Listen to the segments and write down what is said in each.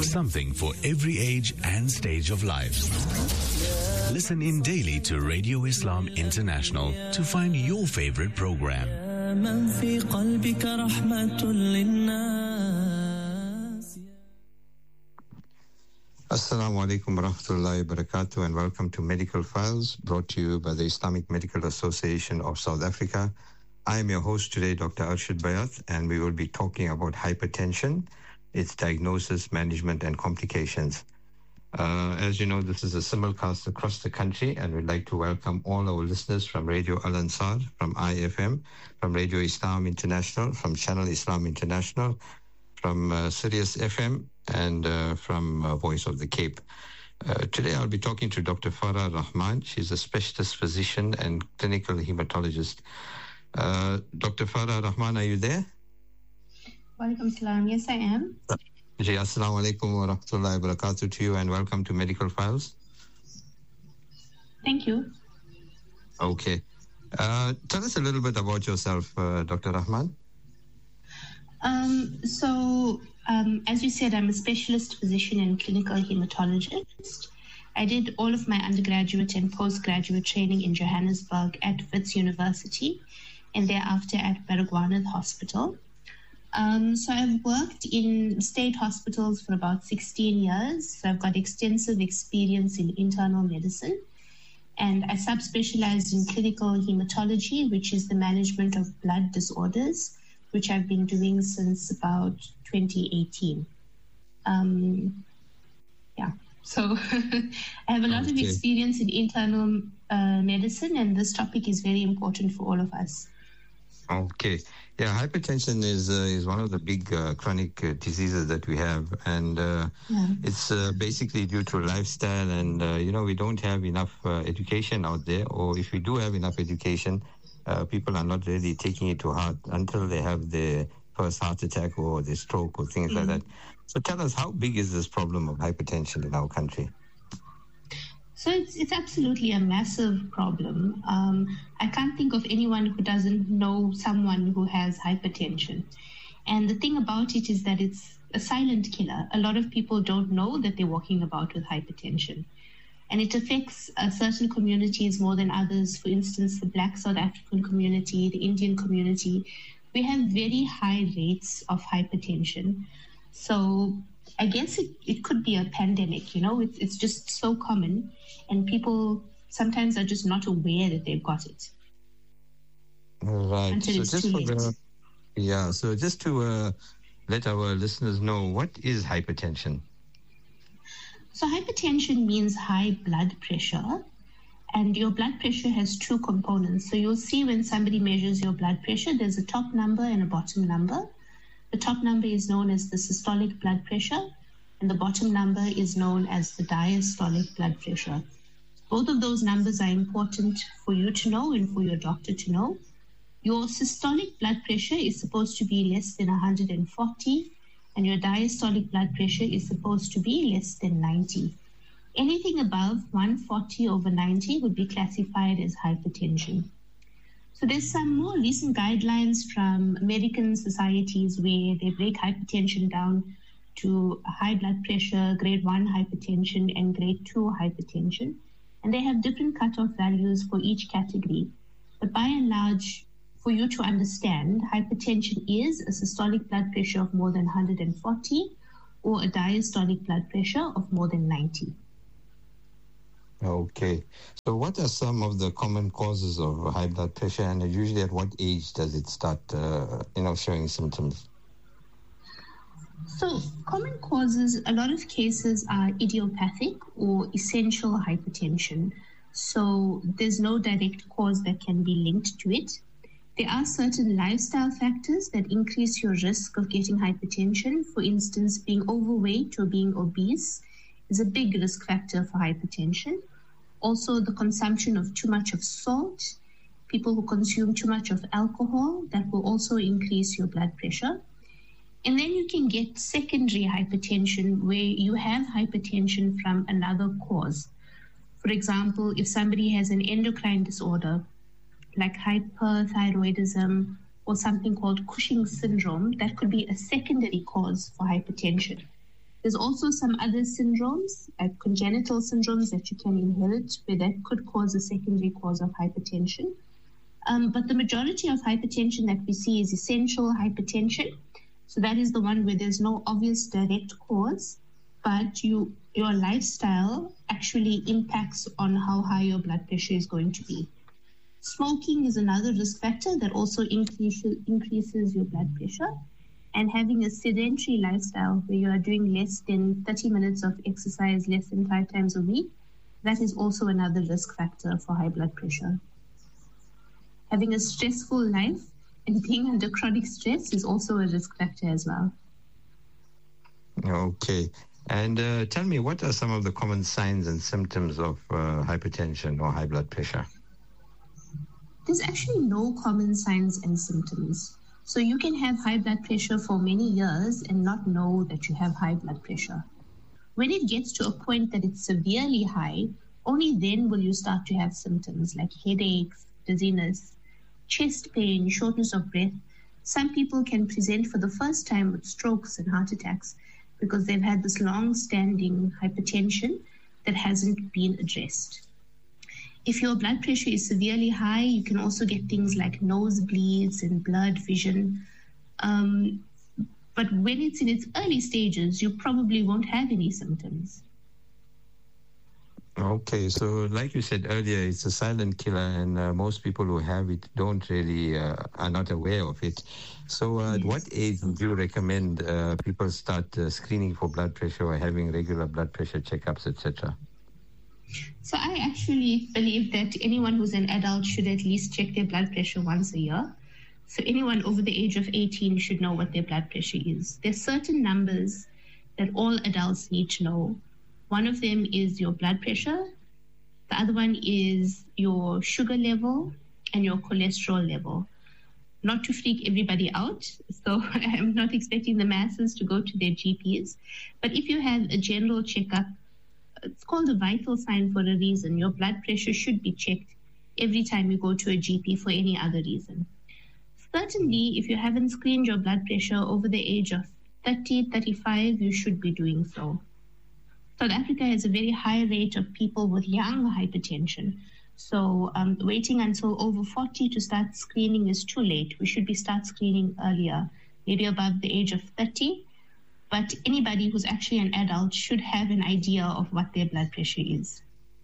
Something for every age and stage of life. Listen in daily to Radio Islam International to find your favorite program. Assalamu alaikum wa rahmatullahi wa barakatuh, and welcome to Medical Files, brought to you by the Islamic Medical Association of South Africa. I am your host today, Dr. Arshad Bayat, and we will be talking about hypertension, its diagnosis, management, and complications. As you know, this is a simulcast across the country, and we'd like to welcome all our listeners from Radio Al Ansar, from IFM, from Radio Islam International, from Channel Islam International, from Sirius FM, and from Voice of the Cape. Today I'll be talking to Dr. Farah Rahman. She's a specialist physician and clinical hematologist. Dr. Farah Rahman, are you there? Walaikum salam. Yes, I am. Assalamu alaikum wa rahmatullahi wa barakatuh to you, and welcome to Medical Files. Thank you. Okay. Tell us a little bit about yourself, Dr. Rahman. As you said, I'm a specialist physician and clinical hematologist. I did all of my undergraduate and postgraduate training in Johannesburg at Wits University, and thereafter at Baragwanath Hospital. So I've worked in state hospitals for about 16 years. So I've got extensive experience in internal medicine, and I subspecialized in clinical hematology, which is the management of blood disorders, which I've been doing since about 2018. So I have a lot of experience in internal medicine, and this topic is very important for all of us. Okay. Yeah, hypertension is one of the big chronic diseases that we have, and it's basically due to lifestyle, and we don't have enough education out there, or if we do have enough education, people are not really taking it to heart until they have their first heart attack or the stroke or things like that. So tell us, how big is this problem of hypertension in our country? So it's absolutely a massive problem. I can't think of anyone who doesn't know someone who has hypertension. And the thing about it is that it's a silent killer. A lot of people don't know that they're walking about with hypertension. And it affects certain communities more than others. For instance, the Black South African community, the Indian community, we have very high rates of hypertension. So I guess it could be a pandemic, it's just so common, and people sometimes are just not aware that they've got it. Right. Until it's too late. So just to let our listeners know, what is hypertension? So hypertension means high blood pressure, and your blood pressure has two components. So you'll see when somebody measures your blood pressure, there's a top number and a bottom number. The top number is known as the systolic blood pressure, and the bottom number is known as the diastolic blood pressure. Both of those numbers are important for you to know and for your doctor to know. Your systolic blood pressure is supposed to be less than 140, and your diastolic blood pressure is supposed to be less than 90. Anything above 140/90 would be classified as hypertension. So there's some more recent guidelines from American societies where they break hypertension down to high blood pressure, grade 1 hypertension, and grade 2 hypertension. And they have different cutoff values for each category. But by and large, for you to understand, hypertension is a systolic blood pressure of more than 140 or a diastolic blood pressure of more than 90. Okay. So what are some of the common causes of high blood pressure, and usually at what age does it start, showing symptoms? So common causes, a lot of cases are idiopathic or essential hypertension. So there's no direct cause that can be linked to it. There are certain lifestyle factors that increase your risk of getting hypertension. For instance, being overweight or being obese is a big risk factor for hypertension. Also, the consumption of too much of salt, people who consume too much of alcohol, that will also increase your blood pressure. And then you can get secondary hypertension where you have hypertension from another cause. For example, if somebody has an endocrine disorder like hyperthyroidism or something called Cushing's syndrome, that could be a secondary cause for hypertension. There's also some other syndromes, like congenital syndromes that you can inherit, where that could cause a secondary cause of hypertension. But the majority of hypertension that we see is essential hypertension. So that is the one where there's no obvious direct cause, but your lifestyle actually impacts on how high your blood pressure is going to be. Smoking is another risk factor that also increases your blood pressure. And having a sedentary lifestyle where you are doing less than 30 minutes of exercise less than 5 times a week, that is also another risk factor for high blood pressure. Having a stressful life and being under chronic stress is also a risk factor as well. Okay. And tell me, what are some of the common signs and symptoms of hypertension or high blood pressure? There's actually no common signs and symptoms. So you can have high blood pressure for many years and not know that you have high blood pressure. When it gets to a point that it's severely high, only then will you start to have symptoms like headaches, dizziness, chest pain, shortness of breath. Some people can present for the first time with strokes and heart attacks because they've had this long-standing hypertension that hasn't been addressed. If your blood pressure is severely high, you can also get things like nosebleeds and blurred vision. But when it's in its early stages, you probably won't have any symptoms. Okay, so like you said earlier, it's a silent killer, and most people who have it don't really are not aware of it. So at what age would you recommend people start screening for blood pressure or having regular blood pressure checkups, etc.? So I actually believe that anyone who's an adult should at least check their blood pressure once a year. So anyone over the age of 18 should know what their blood pressure is. There's certain numbers that all adults need to know. One of them is your blood pressure. The other one is your sugar level and your cholesterol level. Not to freak everybody out, so I'm not expecting the masses to go to their GPs. But if you have a general checkup, it's called a vital sign for a reason. Your blood pressure should be checked every time you go to a GP for any other reason. Certainly, if you haven't screened your blood pressure over the age of 30, 35, you should be doing so. South Africa has a very high rate of people with young hypertension. So waiting until over 40 to start screening is too late. We should start screening earlier, maybe above the age of 30. But anybody who's actually an adult should have an idea of what their blood pressure is.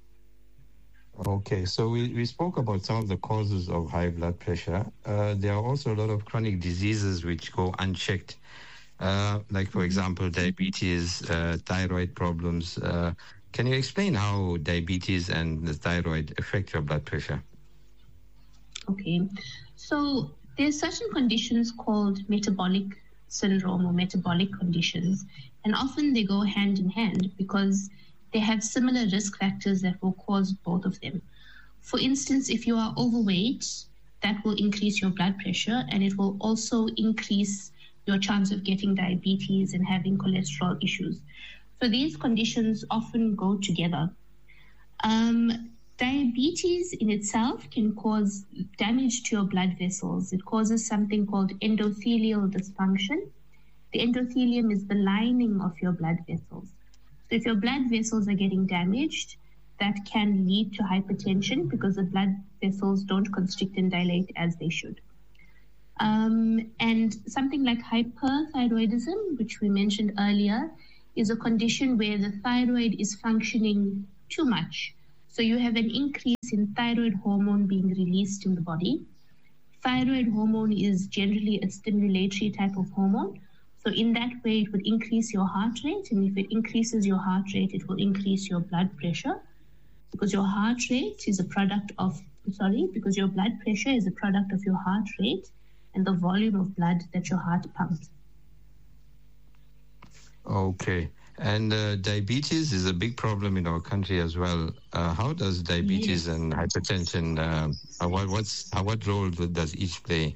Okay, so we spoke about some of the causes of high blood pressure. There are also a lot of chronic diseases which go unchecked, like, for example, diabetes, thyroid problems. Can you explain how diabetes and the thyroid affect your blood pressure? Okay, so there's certain conditions called metabolic syndrome or metabolic conditions, and often they go hand in hand because they have similar risk factors that will cause both of them. For instance, if you are overweight, that will increase your blood pressure, and it will also increase your chance of getting diabetes and having cholesterol issues. So these conditions often go together. Diabetes in itself can cause damage to your blood vessels. It causes something called endothelial dysfunction. The endothelium is the lining of your blood vessels. So if your blood vessels are getting damaged, that can lead to hypertension because the blood vessels don't constrict and dilate as they should. And something like hyperthyroidism, which we mentioned earlier, is a condition where the thyroid is functioning too much. So you have an increase in thyroid hormone being released in the body. Thyroid hormone is generally a stimulatory type of hormone. So in that way, it would increase your heart rate. And if it increases your heart rate, it will increase your blood pressure because your heart rate is a product of, because your blood pressure is a product of your heart rate and the volume of blood that your heart pumps. Okay. And diabetes is a big problem in our country as well. How does diabetes and hypertension, what role does each play?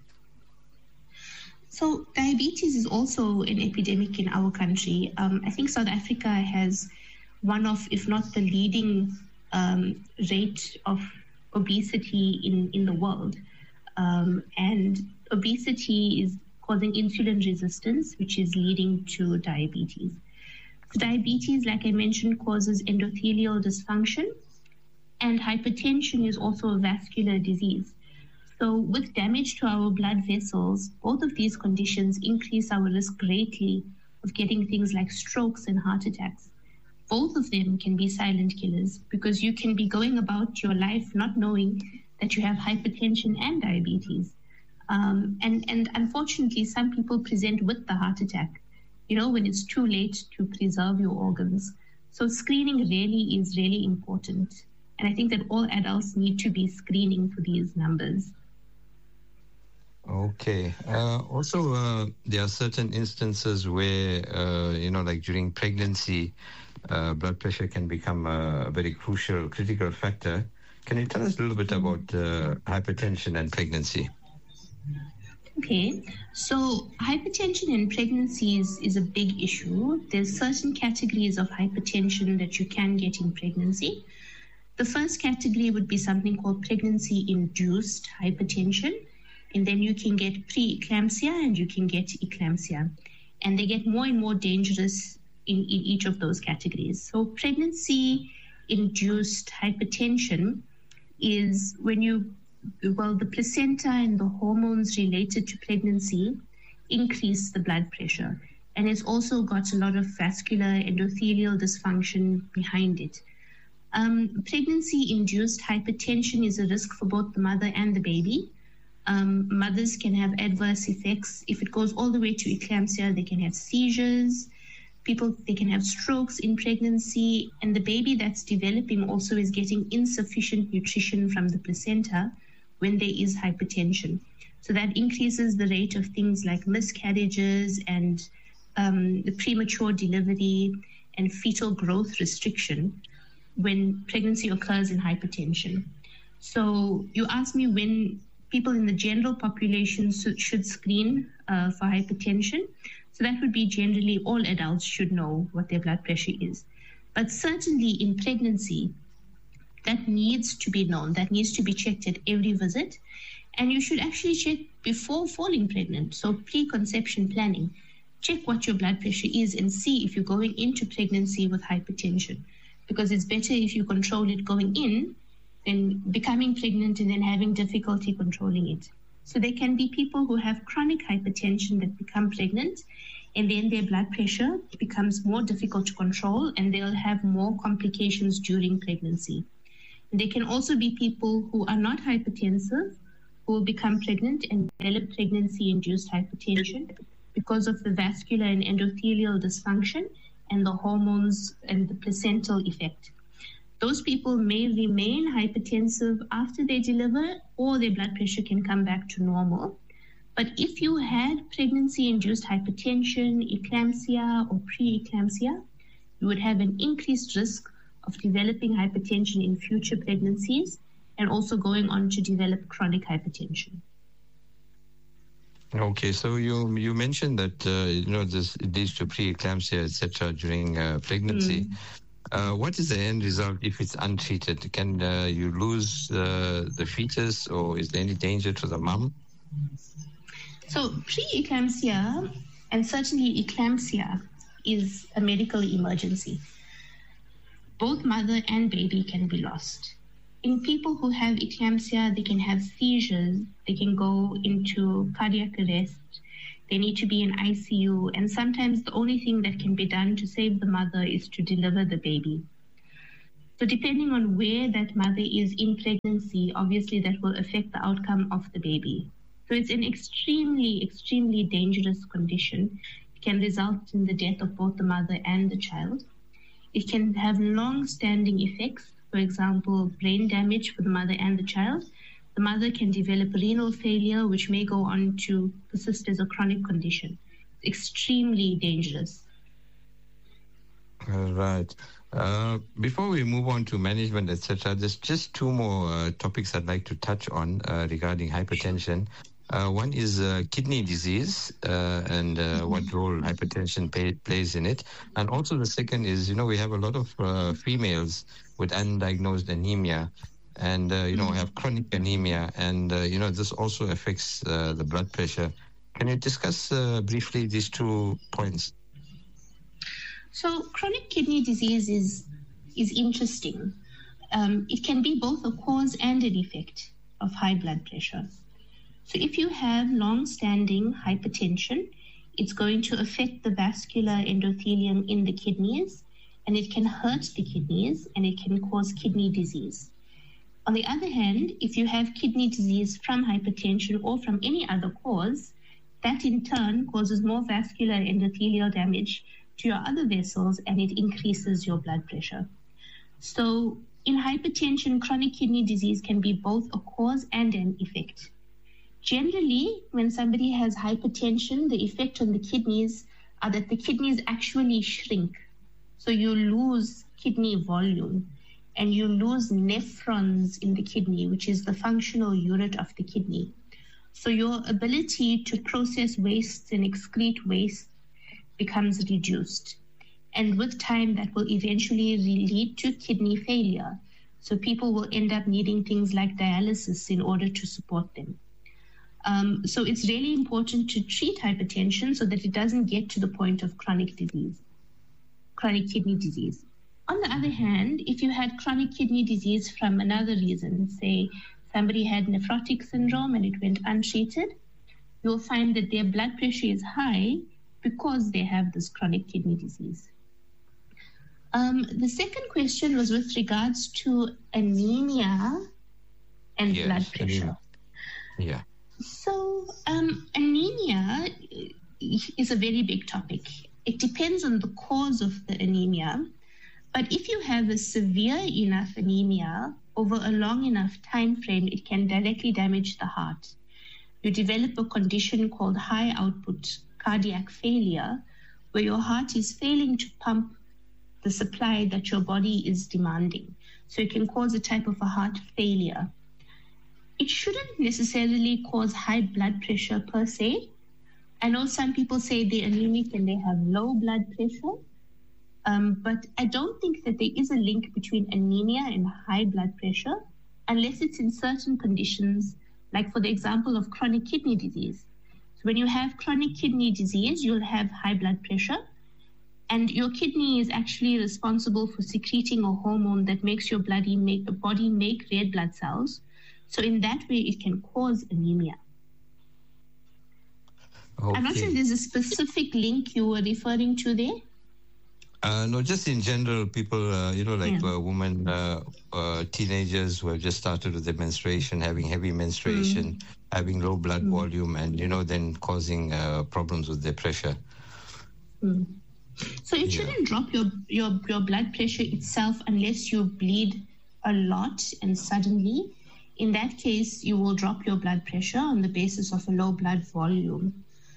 So diabetes is also an epidemic in our country. I think South Africa has one of, if not the leading rate of obesity in the world. And obesity is causing insulin resistance, which is leading to diabetes. Diabetes, like I mentioned, causes endothelial dysfunction, and hypertension is also a vascular disease. So with damage to our blood vessels, both of these conditions increase our risk greatly of getting things like strokes and heart attacks. Both of them can be silent killers because you can be going about your life not knowing that you have hypertension and diabetes. And unfortunately, some people present with the heart attack, when it's too late to preserve your organs. So screening really is really important. And I think that all adults need to be screening for these numbers. Okay. Also, there are certain instances where, like during pregnancy, blood pressure can become a very critical factor. Can you tell us a little bit about hypertension and pregnancy? Okay, so hypertension in pregnancies is a big issue. There's certain categories of hypertension that you can get in pregnancy. The first category would be something called pregnancy-induced hypertension, and then you can get preeclampsia and you can get eclampsia, and they get more and more dangerous in each of those categories. So pregnancy-induced hypertension is when the placenta and the hormones related to pregnancy increase the blood pressure. And it's also got a lot of vascular endothelial dysfunction behind it. Pregnancy-induced hypertension is a risk for both the mother and the baby. Mothers can have adverse effects. If it goes all the way to eclampsia, they can have seizures. They can have strokes in pregnancy. And the baby that's developing also is getting insufficient nutrition from the placenta when there is hypertension. So that increases the rate of things like miscarriages and the premature delivery and fetal growth restriction when pregnancy occurs in hypertension. So you asked me when people in the general population should screen for hypertension. So that would be generally all adults should know what their blood pressure is. But certainly in pregnancy, that needs to be known, that needs to be checked at every visit. And you should actually check before falling pregnant. So preconception planning, check what your blood pressure is and see if you're going into pregnancy with hypertension. Because it's better if you control it going in than becoming pregnant and then having difficulty controlling it. So there can be people who have chronic hypertension that become pregnant, and then their blood pressure becomes more difficult to control and they'll have more complications during pregnancy. There can also be people who are not hypertensive who will become pregnant and develop pregnancy-induced hypertension because of the vascular and endothelial dysfunction and the hormones and the placental effect. Those people may remain hypertensive after they deliver, or their blood pressure can come back to normal. But if you had pregnancy-induced hypertension, eclampsia, or preeclampsia, you would have an increased risk of developing hypertension in future pregnancies and also going on to develop chronic hypertension. Okay, so you mentioned that this leads to preeclampsia, etc. during pregnancy. What is the end result if it's untreated? Can you lose the fetus, or is there any danger to the mom? So preeclampsia and certainly eclampsia is a medical emergency. Both mother and baby can be lost. In people who have eclampsia, they can have seizures, they can go into cardiac arrest, they need to be in ICU, and sometimes the only thing that can be done to save the mother is to deliver the baby. So depending on where that mother is in pregnancy, obviously that will affect the outcome of the baby. So it's an extremely, extremely dangerous condition. It can result in the death of both the mother and the child. It can have long-standing effects, for example, brain damage for the mother and the child. The mother can develop renal failure, which may go on to persist as a chronic condition. Extremely dangerous. All right. Before we move on to management, etc., there's just two more topics I'd like to touch on regarding hypertension. One is kidney disease and what role hypertension plays in it. And also the second is, we have a lot of females with undiagnosed anemia and, have chronic anemia. And, this also affects the blood pressure. Can you discuss briefly these 2 points? So chronic kidney disease is interesting. It can be both a cause and an effect of high blood pressure. So if you have long-standing hypertension, it's going to affect the vascular endothelium in the kidneys, and it can hurt the kidneys, and it can cause kidney disease. On the other hand, if you have kidney disease from hypertension or from any other cause, that in turn causes more vascular endothelial damage to your other vessels, and it increases your blood pressure. So in hypertension, chronic kidney disease can be both a cause and an effect. Generally, when somebody has hypertension, the effect on the kidneys are that the kidneys actually shrink. So you lose kidney volume and you lose nephrons in the kidney, which is the functional unit of the kidney. So your ability to process waste and excrete waste becomes reduced. And with time, that will eventually lead to kidney failure. So people will end up needing things like dialysis in order to support them. So it's really important to treat hypertension so that it doesn't get to the point of chronic kidney disease. On the other hand, if you had chronic kidney disease from another reason, say somebody had nephrotic syndrome and it went untreated, you'll find that their blood pressure is high because they have this chronic kidney disease. The second question was with regards to anemia and blood pressure. Yeah. So anemia is a very big topic. It depends on the cause of the anemia. But if you have a severe enough anemia over a long enough time frame, it can directly damage the heart. You develop a condition called high output cardiac failure, where your heart is failing to pump the supply that your body is demanding. So it can cause a type of a heart failure. It shouldn't necessarily cause high blood pressure per se. I know some people say they're anemic and they have low blood pressure, but I don't think that there is a link between anemia and high blood pressure unless it's in certain conditions, like for the example of chronic kidney disease. So when you have chronic kidney disease, you'll have high blood pressure, and your kidney is actually responsible for secreting a hormone that makes your body make red blood cells. So in that way, it can cause anemia. Okay. I'm not sure if there's a specific link you were referring to there. No, just in general, people, women, teenagers who have just started with their menstruation, having heavy menstruation, having low blood volume, and, then causing problems with their pressure. So it shouldn't drop your blood pressure itself unless you bleed a lot and suddenly. In that case, you will drop your blood pressure on the basis of a low blood volume.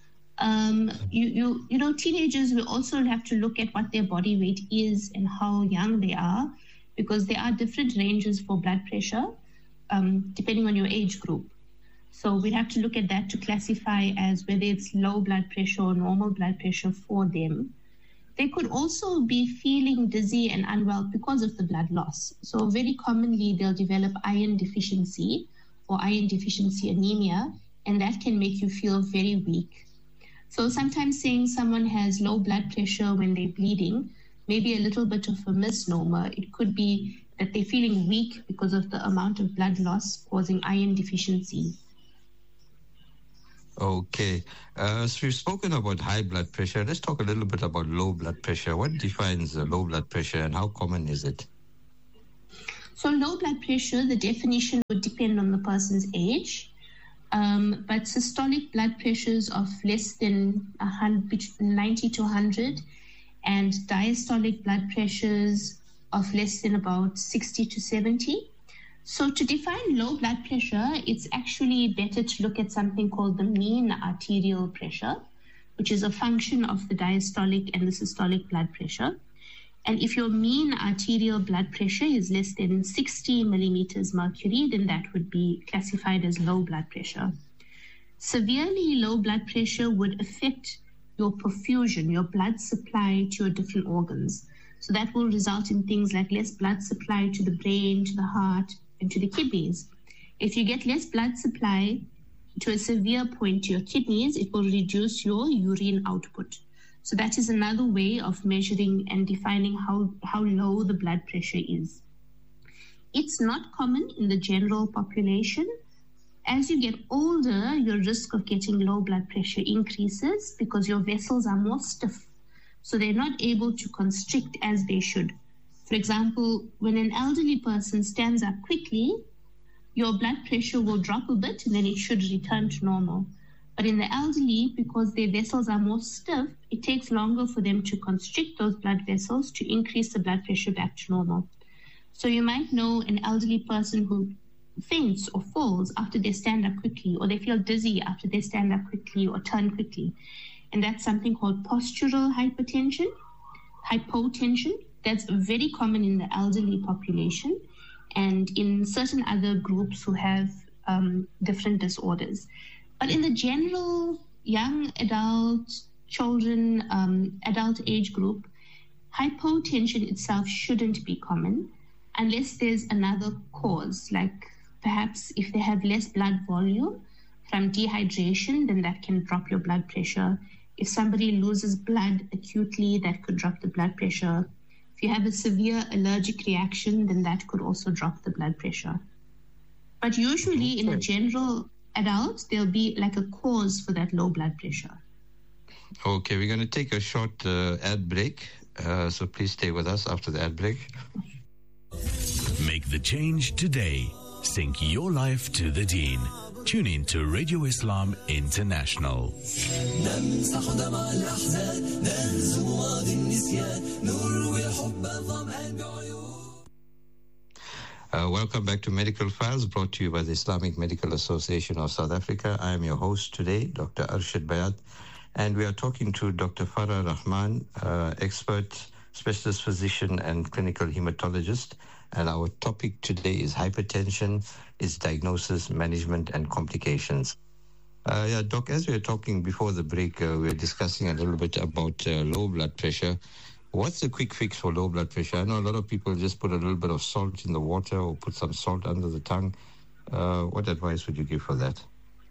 Teenagers will also have to look at what their body weight is and how young they are, because there are different ranges for blood pressure depending on your age group. So we'd have to look at that to classify as whether it's low blood pressure or normal blood pressure for them. They could also be feeling dizzy and unwell because of the blood loss. So very commonly, they'll develop iron deficiency or iron deficiency anemia, and that can make you feel very weak. So sometimes saying someone has low blood pressure when they're bleeding may be a little bit of a misnomer. It could be that they're feeling weak because of the amount of blood loss causing iron deficiency. Okay. So we've spoken about high blood pressure. Let's talk a little bit about low blood pressure. What defines low blood pressure and how common is it? So low blood pressure, the definition would depend on the person's age. But systolic blood pressures of less than 90 to 100 and diastolic blood pressures of less than about 60 to 70. So to define low blood pressure, it's actually better to look at something called the mean arterial pressure, which is a function of the diastolic and the systolic blood pressure. And if your mean arterial blood pressure is less than 60 millimeters mercury, then that would be classified as low blood pressure. Severely low blood pressure would affect your perfusion, your blood supply to your different organs. So that will result in things like less blood supply to the brain, to the heart, and to the kidneys. If you get less blood supply to a severe point to your kidneys, it will reduce your urine output. So that is another way of measuring and defining how low the blood pressure is. It's not common in the general population. As you get older, your risk of getting low blood pressure increases because your vessels are more stiff, so they're not able to constrict as they should. For example, when an elderly person stands up quickly, your blood pressure will drop a bit and then it should return to normal. But in the elderly, because their vessels are more stiff, it takes longer for them to constrict those blood vessels to increase the blood pressure back to normal. So you might know an elderly person who faints or falls after they stand up quickly, or they feel dizzy after they stand up quickly or turn quickly. And that's something called postural hypertension, hypotension. That's very common in the elderly population and in certain other groups who have different disorders. But in the general young adult, children, adult age group, hypotension itself shouldn't be common unless there's another cause, like perhaps if they have less blood volume from dehydration, then that can drop your blood pressure. If somebody loses blood acutely, that could drop the blood pressure. If you have a severe allergic reaction, then that could also drop the blood pressure. But usually in a general adult, there'll be like a cause for that low blood pressure. Okay, we're going to take a short ad break. So please stay with us after the ad break. Make the change today. Sync your life to the deen. Tune in to Radio Islam International. Welcome back to Medical Files, brought to you by the Islamic Medical Association of South Africa. I am your host today, Dr. Arshad Bayat, and we are talking to Dr. Farah Rahman, expert, specialist physician and clinical hematologist. And our topic today is hypertension, its diagnosis, management, and complications. Doc, as we were talking before the break, we were discussing a little bit about low blood pressure. What's the quick fix for low blood pressure? I know a lot of people just put a little bit of salt in the water or put some salt under the tongue. What advice would you give for that?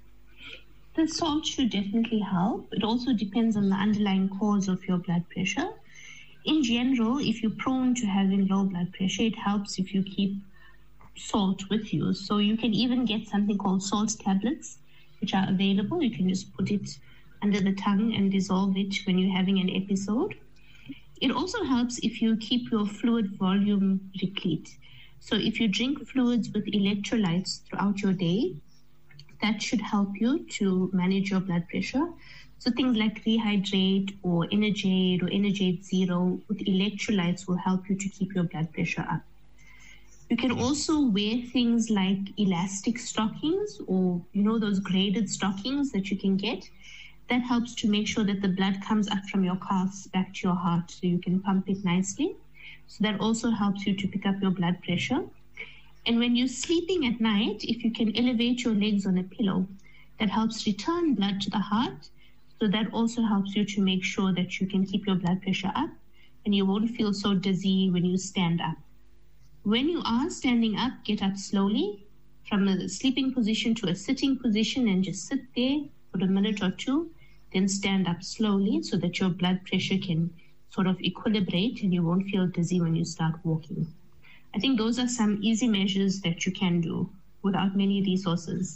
The salt should definitely help. It also depends on the underlying cause of your blood pressure. In general, if you're prone to having low blood pressure, it helps if you keep salt with you. So you can even get something called salt tablets, which are available. You can just put it under the tongue and dissolve it when you're having an episode. It also helps if you keep your fluid volume replete. So if you drink fluids with electrolytes throughout your day, that should help you to manage your blood pressure. So things like Rehydrate or Energade or Energade Zero with electrolytes will help you to keep your blood pressure up. You can also wear things like elastic stockings or, those graded stockings that you can get. That helps to make sure that the blood comes up from your calves back to your heart so you can pump it nicely. So that also helps you to pick up your blood pressure. And when you're sleeping at night, if you can elevate your legs on a pillow, that helps return blood to the heart. So that also helps you to make sure that you can keep your blood pressure up and you won't feel so dizzy when you stand up. When you are standing up, get up slowly from a sleeping position to a sitting position and just sit there for a minute or two, then stand up slowly so that your blood pressure can sort of equilibrate and you won't feel dizzy when you start walking. I think those are some easy measures that you can do without many resources.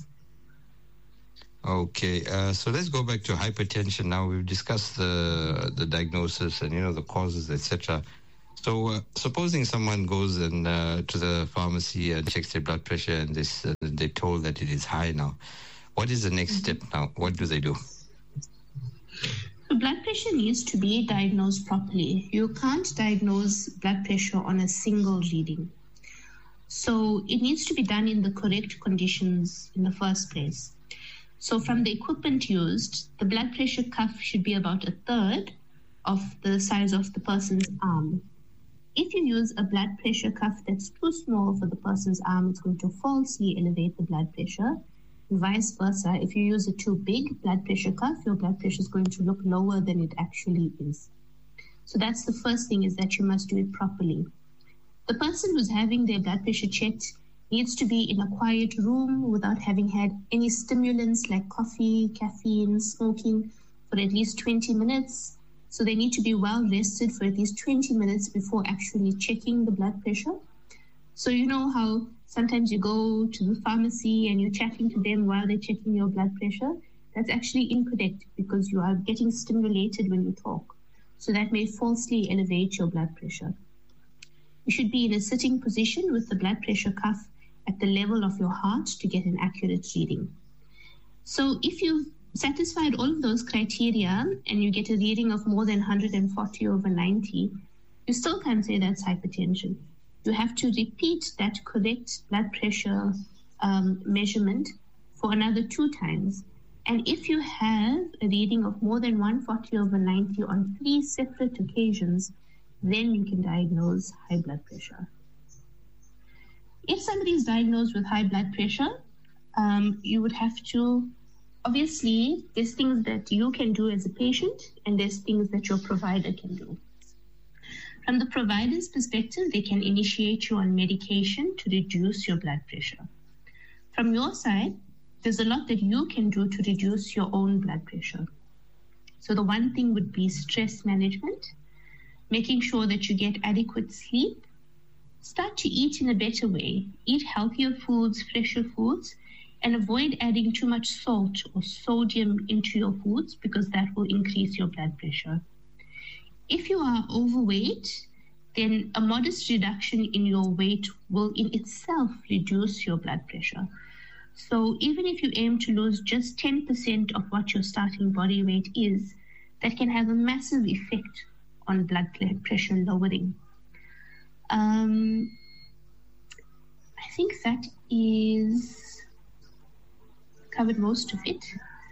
Okay, so let's go back to hypertension now. We've discussed the diagnosis and, the causes, etc. So supposing someone goes to the pharmacy and checks their blood pressure and they're told that it is high now. What is the next step now? What do they do? So blood pressure needs to be diagnosed properly. You can't diagnose blood pressure on a single reading. So it needs to be done in the correct conditions in the first place. So from the equipment used, the blood pressure cuff should be about 1/3 of the size of the person's arm. If you use a blood pressure cuff that's too small for the person's arm, it's going to falsely elevate the blood pressure. And vice versa, if you use a too big blood pressure cuff, your blood pressure is going to look lower than it actually is. So that's the first thing, is that you must do it properly. The person who's having their blood pressure checked needs to be in a quiet room without having had any stimulants like coffee, caffeine, smoking for at least 20 minutes. So they need to be well rested for at least 20 minutes before actually checking the blood pressure. So you know how sometimes you go to the pharmacy and you're chatting to them while they're checking your blood pressure? That's actually incorrect because you are getting stimulated when you talk. So that may falsely elevate your blood pressure. You should be in a sitting position with the blood pressure cuff at the level of your heart to get an accurate reading. So if you've satisfied all of those criteria and you get a reading of more than 140/90, you still can't say that's hypertension. You have to repeat that correct blood pressure measurement for another 2 times. And if you have a reading of more than 140/90 on 3 separate occasions, then you can diagnose high blood pressure. If somebody is diagnosed with high blood pressure, you would have to, obviously, there's things that you can do as a patient and there's things that your provider can do. From the provider's perspective, they can initiate you on medication to reduce your blood pressure. From your side, there's a lot that you can do to reduce your own blood pressure. So the one thing would be stress management, making sure that you get adequate sleep, start to eat in a better way, eat healthier foods, fresher foods, and avoid adding too much salt or sodium into your foods because that will increase your blood pressure. If you are overweight, then a modest reduction in your weight will in itself reduce your blood pressure. So even if you aim to lose just 10% of what your starting body weight is, that can have a massive effect on blood pressure lowering. I think that is covered most of it.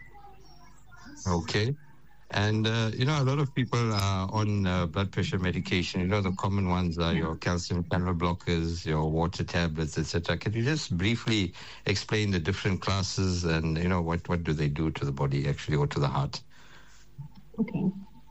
Okay. And, a lot of people are on blood pressure medication. The common ones are your calcium channel blockers, your water tablets, etc. Can you just briefly explain the different classes and, what do they do to the body actually or to the heart? Okay.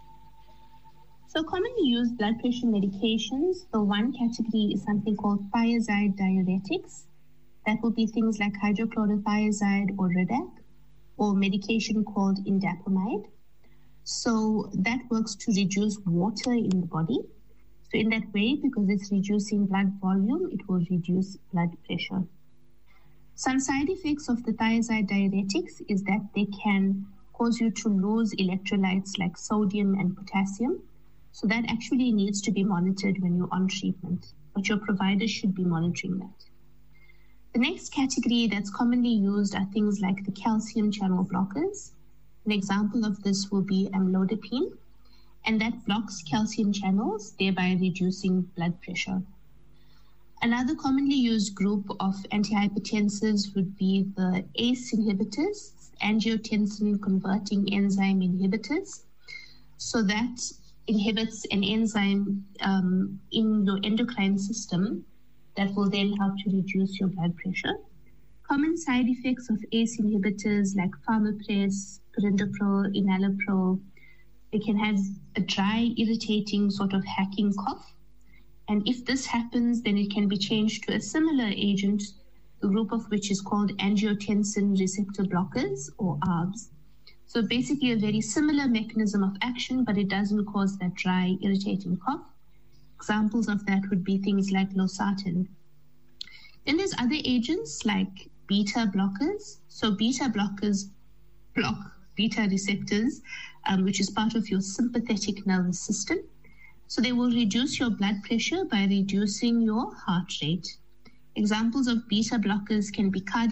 So commonly used blood pressure medications, the one category is something called thiazide diuretics. That will be things like hydrochlorothiazide or Redac, or medication called indapamide. So that works to reduce water in the body. So in that way, because it's reducing blood volume, it will reduce blood pressure. Some side effects of the thiazide diuretics is that they can cause you to lose electrolytes like sodium and potassium. So that actually needs to be monitored when you're on treatment, but your provider should be monitoring that. The next category that's commonly used are things like the calcium channel blockers. An example of this will be amlodipine, and that blocks calcium channels, thereby reducing blood pressure. Another commonly used group of antihypertensives would be the ACE inhibitors, angiotensin converting enzyme inhibitors. So that inhibits an enzyme in your endocrine system that will then help to reduce your blood pressure. Common side effects of ACE inhibitors like Pharmapress, Perindopril, Enalapril, they can have a dry, irritating sort of hacking cough. And if this happens, then it can be changed to a similar agent, the group of which is called angiotensin receptor blockers or ARBs. So basically a very similar mechanism of action, but it doesn't cause that dry, irritating cough. Examples of that would be things like losartan. Then there's other agents like beta blockers. So beta blockers block beta receptors, which is part of your sympathetic nervous system. So they will reduce your blood pressure by reducing your heart rate. Examples of beta blockers can be cardiac